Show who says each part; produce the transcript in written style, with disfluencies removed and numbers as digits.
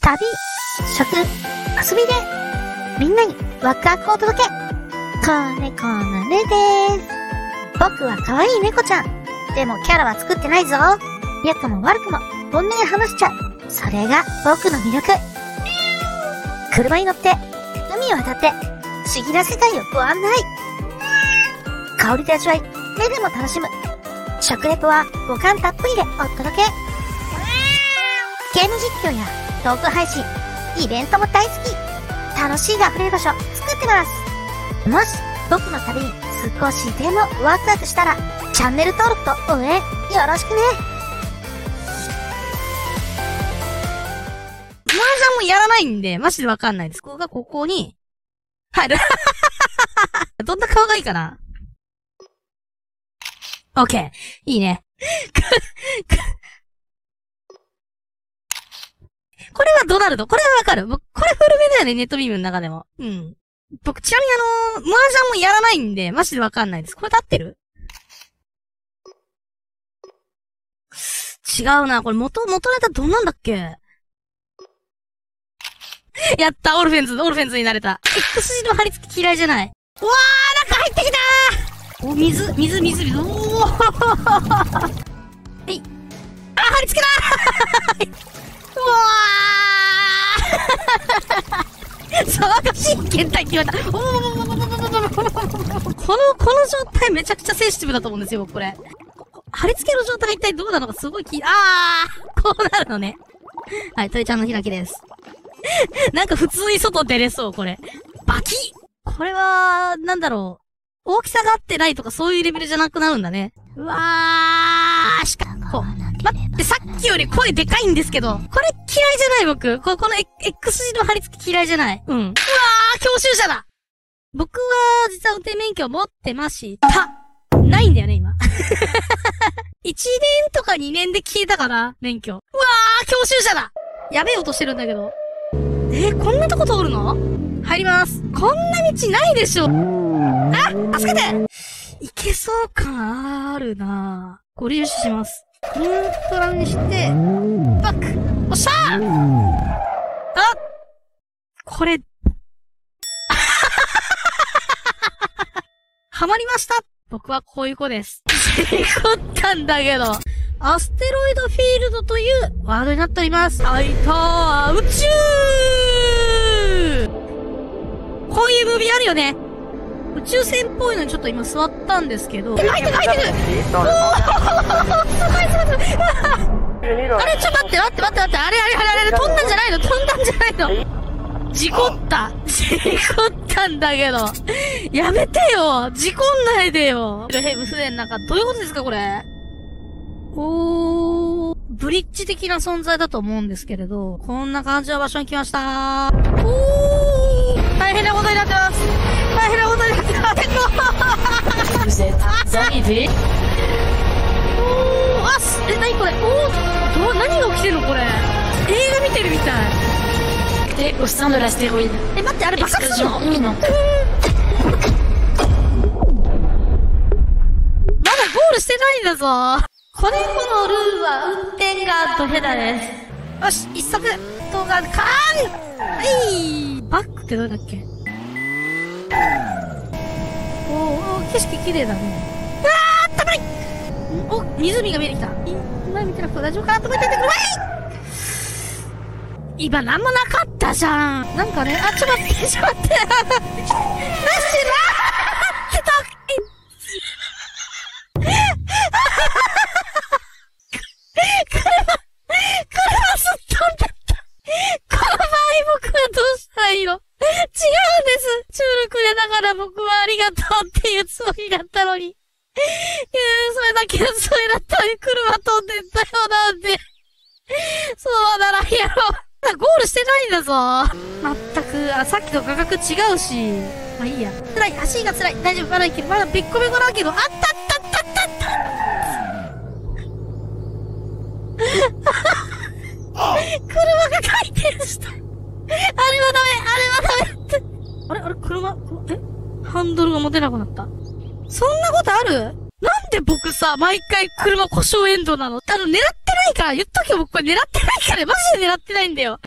Speaker 1: 旅、食、遊びで、みんなにワクワクをお届け。猫のねです。僕は可愛い猫ちゃん。でもキャラは作ってないぞ。良くも悪くも本音で話しちゃう。それが僕の魅力。車に乗って、海を渡って、不思議な世界をご案内。香りで味わい、目でも楽しむ。食レポは五感たっぷりでお届け。ゲーム実況やトーク配信、イベントも大好き。楽しいが溢れる場所作ってます。もし僕の旅に少しでもワクワクしたら、チャンネル登録と応援よろしくね。
Speaker 2: 麻雀もやらないんで、マジでわかんないです。ここに入る。どんな顔がいいかな。オッケー。いいね。これはドナルド。これはわかる。これ古めだよね、ネットビームの中でも。うん。僕、ちなみに麻雀もやらないんで、マジでわかんないです。これで合ってる？違うな。これ元ネタどんなんだっけ？やった、オルフェンズになれた。X 字の貼り付き嫌いじゃない。うわー、中入ってきたー。お、水。おー。はい。あ、貼り付けだー。うわー。騒がしい検体決まった。この状態めちゃくちゃセンシティブだと思うんですよ、僕これ。貼り付けの状態一体どうなのかすごいこうなるのね。はい、鳥ちゃんの開きです。なんか普通に外出れそう、これ。バキッ！これは、なんだろう。大きさが合ってないとかそういうレベルじゃなくなるんだね。うわー、待って、さっきより声でかいんですけど。これ嫌いじゃない僕。この X 字の貼り付き嫌いじゃない。うん。うわー、教習者だ！僕は、実は運転免許を持ってました。ないんだよね、今。1年とか2年で消えたから、免許。うわー、教習者だ！やべえ音してるんだけど。こんなとこ通るの？入ります。こんな道ないでしょ。助けて！いけそう感あるなぁ。ご利用します。ニュートラルにして、バック！おっしゃー！これ、ハマりました！僕はこういう子です。事故ったんだけど。アステロイドフィールドというワードになっております。はいたー、宇宙！こういうムービーあるよね。宇宙船っぽいのにちょっと今座ったんですけど。入ってくおーすごいあれちょっと待って。あれ飛んだんじゃないの事故ったんだけど。やめてよ事故んないでよヘブ船の中、どういうことですかこれ。ブリッジ的な存在だと思うんですけれど、こんな感じの場所に来ました大変なことになってます。何これ何が起きてんのこれ。映画見てるみたい。
Speaker 3: au sein de l'astéroïde.
Speaker 2: 待って、あれ爆発するの？
Speaker 3: Explosion imminente.
Speaker 2: まだゴールしてないんだぞ。子猫のルーは運転がドヘダです。よし、一足動画カーン！バックってどれだっけ？景色綺麗だね。あったかい！湖が見えてきた。今見てなくて大丈夫かなと思ってくる。今なんもなかったじゃん。なんかね、ちょっと待って。なしな車すっ飛んだった。この場合僕はどうしたらいいの？違うんです。中力でだから僕はありがとうっていうつもりだったのに。それだけのつもりだったのに車飛んでったよなんで。そうならんやろ。ゴールしてないんだぞ。まったく、さっきと価格違うし。まあいいや。辛い、足が辛い。大丈夫、まだいける。まだべっこべこだけど、車が回転した。あれはダメって。あれ車、ハンドルが持てなくなった。そんなことある？なんで僕さ、毎回車故障エンドなの？狙ってないから、言っとけよ、僕これ狙ってないから、マジで狙ってないんだよ。